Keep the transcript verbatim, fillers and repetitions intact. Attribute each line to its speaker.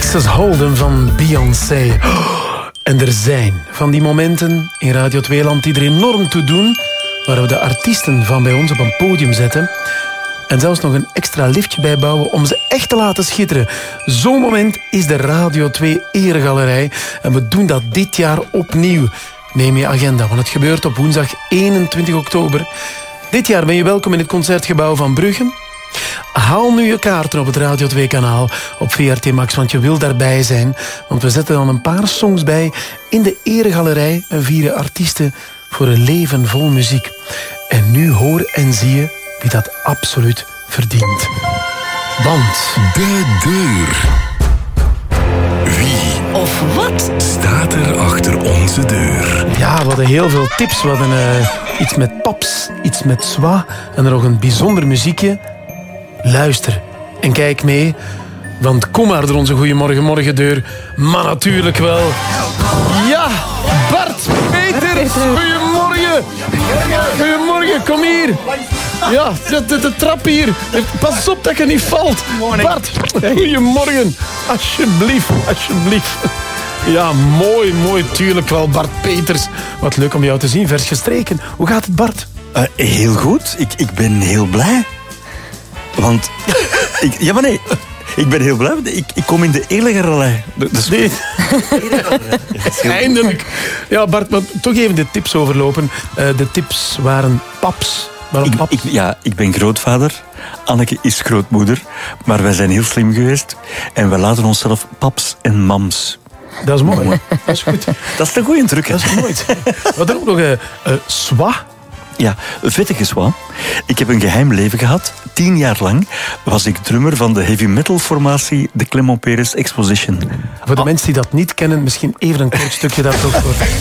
Speaker 1: Texas Hold'em van Beyoncé. En er zijn van die momenten in Radio twee-land die er enorm toe doen, waar we de artiesten van bij ons op een podium zetten en zelfs nog een extra liftje bijbouwen om ze echt te laten schitteren. Zo'n moment is de Radio twee Eregalerij. En we doen dat dit jaar opnieuw. Neem je agenda, want het gebeurt op woensdag eenentwintig oktober. Dit jaar ben je welkom in het Concertgebouw van Brugge. Haal nu je kaarten op het Radio twee-kanaal op V R T Max, want je wil daarbij zijn. Want we zetten dan een paar songs bij in de Eregalerij en vieren artiesten voor een leven vol muziek. En nu hoor en zie je wie dat absoluut verdient. Want
Speaker 2: de deur. Wie
Speaker 3: of wat
Speaker 2: staat er achter onze deur?
Speaker 1: Ja, we hadden heel veel tips. We hadden uh, iets met paps, iets met zwa en er nog een bijzonder muziekje. Luister en kijk mee, want kom maar door onze Goeiemorgen Morgendeur. Maar natuurlijk wel. Ja, Bart Peters, goeiemorgen. Goeiemorgen, kom hier. Ja, de, de, de trap hier. Pas op dat je niet valt. Bart, goeiemorgen. Alsjeblieft, alsjeblieft. Ja, mooi, mooi, tuurlijk wel, Bart Peters. Wat leuk om jou te zien, vers gestreken. Hoe gaat het, Bart?
Speaker 4: Uh, heel goed, ik, ik ben heel blij. Want, ik, ja maar nee, ik ben heel blij, want ik, ik kom in de Eregalerij. Dus...
Speaker 1: Nee. Eindelijk. Ja, Bart, maar toch even de tips overlopen. Uh, de tips waren paps. Waarom
Speaker 4: ik,
Speaker 1: paps?
Speaker 4: Ik, ja, ik ben grootvader. Anneke is grootmoeder. Maar wij zijn heel slim geweest. En we laten onszelf paps en mams.
Speaker 1: Dat is mooi. Dat is goed.
Speaker 4: Dat is een goede truc. Hè?
Speaker 1: Dat is mooi. We hadden ook nog uh, uh, swa.
Speaker 4: Ja, vettige zwa. Ik heb een geheim leven gehad. Tien jaar lang was ik drummer van de heavy metal formatie de Clement Peres Exposition.
Speaker 1: Voor de ah. mensen die dat niet kennen, misschien even een kort stukje daarvoor.